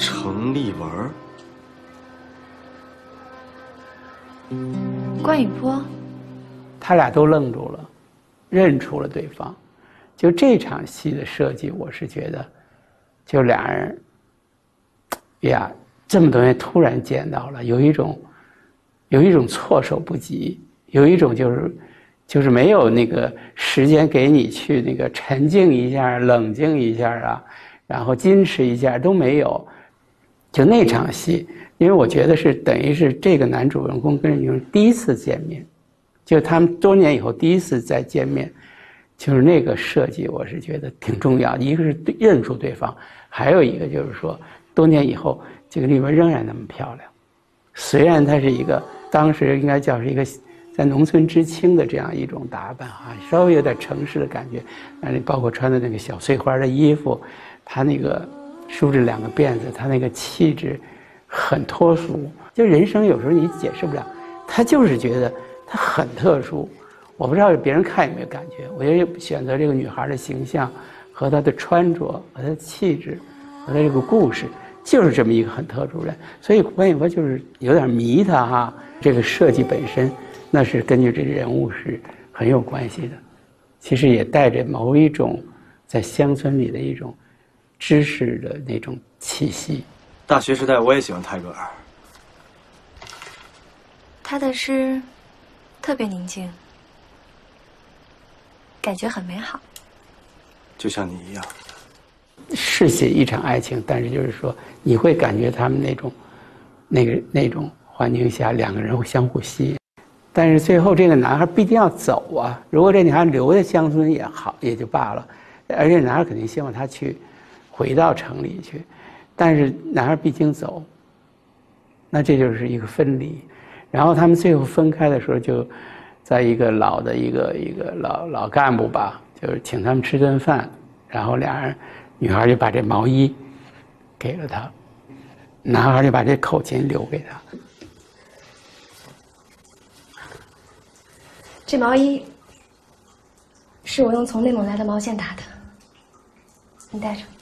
程丽文， 关雨波， 他俩都愣住了，认出了对方。就这场戏的设计，我是觉得，就俩人呀，这么多年突然见到了，有一种措手不及，有一种就是没有那个时间给你去那个沉静一下、冷静一下啊，然后矜持一下都没有。就那场戏，因为我觉得是等于是这个男主人公跟女人第一次见面，就他们多年以后第一次再见面，就是那个设计，我是觉得挺重要的。一个是认出对方，还有一个就是说，多年以后，这个丽文仍然那么漂亮。虽然她是一个当时应该叫是一个在农村知青的这样一种打扮啊，稍微有点城市的感觉，包括穿的那个小碎花的衣服，她那个梳着两个辫子，她那个气质很脱俗。就人生有时候你解释不了，她就是觉得她很特殊。我不知道别人看有没有感觉，我觉得选择这个女孩的形象和她的穿着和她的气质和她这个故事，就是这么一个很特殊人。所以关雨波就是有点迷她哈，这个设计本身那是根据这个人物是很有关系的，其实也带着某一种在乡村里的一种知识的那种气息。 大学时代我也喜欢泰戈尔， 他的诗特别宁静，感觉很美好， 就像你一样。 是写一场爱情，但是就是说你会感觉他们那种环境下两个人会相互吸引。但是最后这个男孩必定要走啊，如果这女孩留在乡村也好，也就罢了，而且男孩肯定希望他去回到城里去，但是男孩毕竟走，那这就是一个分离。然后他们最后分开的时候，就在一个老的一个老干部吧，就是请他们吃顿饭，然后俩人女孩就把这毛衣给了他，男孩就把这口琴留给他。 这毛衣是我用从内蒙来的毛线打的，你带着。